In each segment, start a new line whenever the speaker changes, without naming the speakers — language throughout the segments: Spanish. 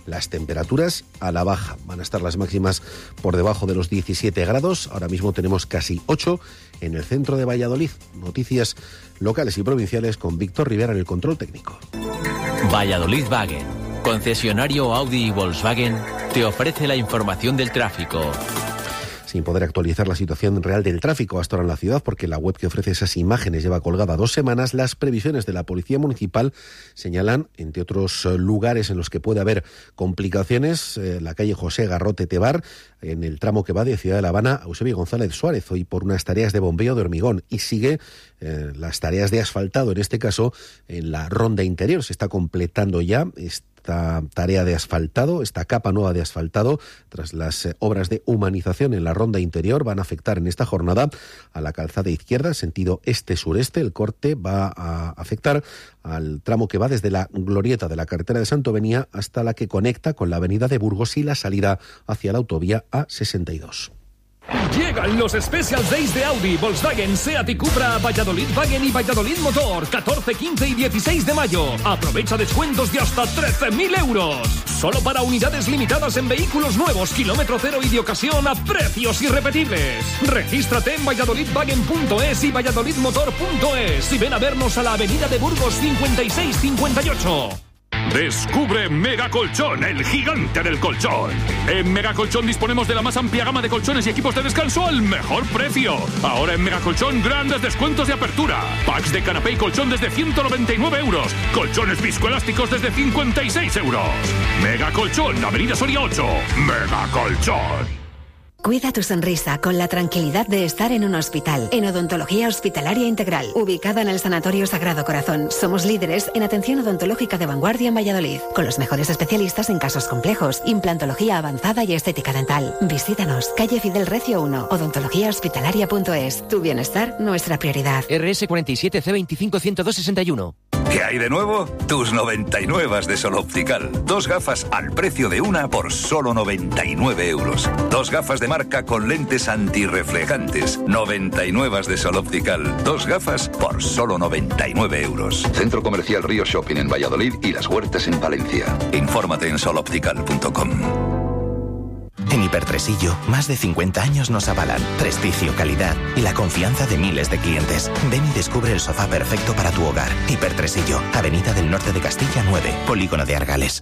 las temperaturas a la baja. Van a estar las máximas por debajo de los 17 grados. Ahora mismo tenemos casi 8 en el centro de Valladolid. Noticias locales y provinciales con Víctor Rivera en el control técnico.
Valladolid Wagen, concesionario Audi y Volkswagen, te ofrece la información del tráfico.
Sin poder actualizar la situación real del tráfico hasta ahora en la ciudad, porque la web que ofrece esas imágenes lleva colgada 2 semanas, las previsiones de la Policía Municipal señalan, entre otros lugares en los que puede haber complicaciones, la calle José Garrote Tebar, en el tramo que va de Ciudad de La Habana a Eusebio González Suárez, hoy por unas tareas de bombeo de hormigón, y sigue las tareas de asfaltado, en este caso en la ronda interior. Se está completando ya esta tarea de asfaltado, esta capa nueva de asfaltado, tras las obras de humanización en la ronda interior, van a afectar en esta jornada a la calzada izquierda, sentido este-sureste. El corte va a afectar al tramo que va desde la glorieta de la carretera de Santovenia hasta la que conecta con la avenida de Burgos y la salida hacia la autovía A62.
Llegan los Special Days de Audi, Volkswagen, Seat y Cupra a Valladolid Wagen y Valladolid Motor, 14, 15 y 16 de mayo. Aprovecha descuentos de hasta 13.000 euros. Solo para unidades limitadas en vehículos nuevos, kilómetro cero y de ocasión a precios irrepetibles. Regístrate en valladolidwagen.es y valladolidmotor.es y ven a vernos a la avenida de Burgos 5658.
Descubre Mega Colchón, el gigante del colchón. En Mega Colchón disponemos de la más amplia gama de colchones y equipos de descanso al mejor precio. Ahora en Mega Colchón, grandes descuentos de apertura. Packs de canapé y colchón desde 199 euros. Colchones viscoelásticos desde 56 euros. Mega Colchón, Avenida Soria 8. Mega Colchón.
Cuida tu sonrisa con la tranquilidad de estar en un hospital. En Odontología Hospitalaria Integral, ubicada en el Sanatorio Sagrado Corazón. Somos líderes en atención odontológica de vanguardia en Valladolid, con los mejores especialistas en casos complejos, implantología avanzada y estética dental. Visítanos, calle Fidel Recio 1, odontologíahospitalaria.es. Tu bienestar, nuestra prioridad.
RS 47 C25 10261.
¿Qué hay de nuevo? Tus 99 de Sol Optical. 2 gafas al precio de una por solo 99 euros. 2 gafas de marca con lentes antirreflejantes. 99 de Sol Optical. 2 gafas por solo 99 euros.
Centro Comercial Río Shopping en Valladolid y Las Huertas en Valencia.
Infórmate en soloptical.com.
En Hipertresillo, más de 50 años nos avalan. Prestigio, calidad y la confianza de miles de clientes. Ven y descubre el sofá perfecto para tu hogar. Hipertresillo, Avenida del Norte de Castilla 9, Polígono de Argales.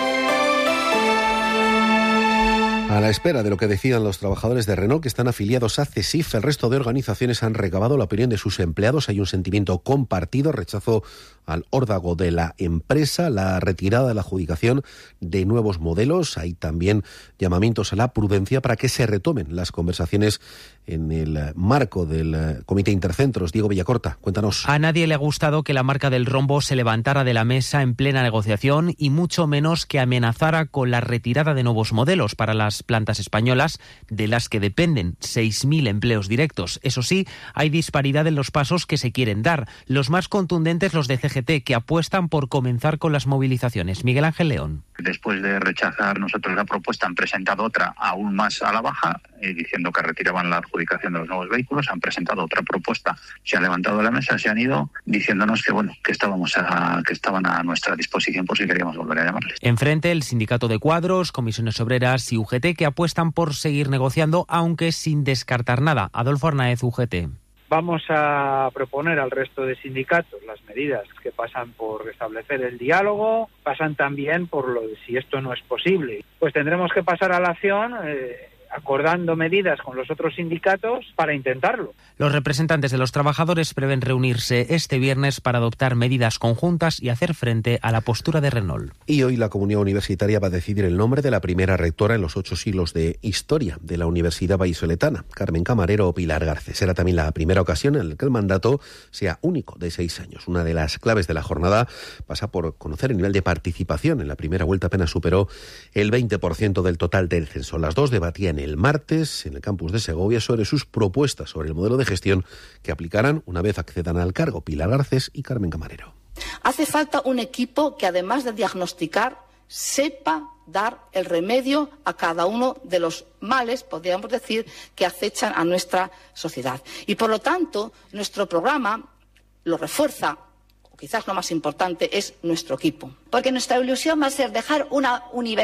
A la espera de lo que decidan los trabajadores de Renault que están afiliados a CESIF, el resto de organizaciones han recabado la opinión de sus empleados. Hay un sentimiento compartido, rechazo al órdago de la empresa, la retirada de la adjudicación de nuevos modelos. Hay también llamamientos a la prudencia para que se retomen las conversaciones en el marco del Comité Intercentros. Diego Villacorta, cuéntanos.
A nadie le ha gustado que la marca del rombo se levantara de la mesa en plena negociación y mucho menos que amenazara con la retirada de nuevos modelos para las plantas españolas, de las que dependen 6.000 empleos directos. Eso sí, hay disparidad en los pasos que se quieren dar. Los más contundentes los de CGT, que apuestan por comenzar con las movilizaciones. Miguel Ángel León.
Después de rechazar nosotros la propuesta, han presentado otra aún más a la baja, diciendo que retiraban la adjudicación de los nuevos vehículos. Han presentado otra propuesta, se han levantado de la mesa, se han ido diciéndonos que estaban a nuestra disposición por si queríamos volver a llamarles.
Enfrente, el Sindicato de Cuadros, Comisiones Obreras y UGT, que apuestan por seguir negociando, aunque sin descartar nada. Adolfo Arnaez, UGT.
Vamos a proponer al resto de sindicatos las medidas que pasan por restablecer el diálogo, pasan también por lo de si esto no es posible. Pues tendremos que pasar a la acción acordando medidas con los otros sindicatos para intentarlo.
Los representantes de los trabajadores prevén reunirse este viernes para adoptar medidas conjuntas y hacer frente a la postura de Renault.
Y hoy la comunidad universitaria va a decidir el nombre de la primera rectora en los 8 siglos de historia de la Universidad Vallisoletana, Carmen Camarero o Pilar Garcés. Será también la primera ocasión en la que el mandato sea único de 6 años. Una de las claves de la jornada pasa por conocer el nivel de participación. En la primera vuelta apenas superó el 20% del total del censo. Las dos debatían el martes en el campus de Segovia sobre sus propuestas sobre el modelo de gestión que aplicarán una vez accedan al cargo. Pilar Garcés y Carmen Camarero.
Hace falta un equipo que, además de diagnosticar, sepa dar el remedio a cada uno de los males, podríamos decir, que acechan a nuestra sociedad. Y, por lo tanto, nuestro programa lo refuerza, o quizás lo más importante, es nuestro equipo.
Porque nuestra ilusión va a ser dejar una universidad